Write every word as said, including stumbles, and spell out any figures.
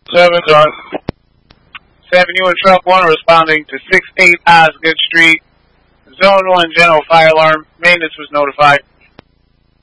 seven, done. seven, you and Truck one responding to six eight Osgood Street. Zone one general fire alarm. Maintenance was notified.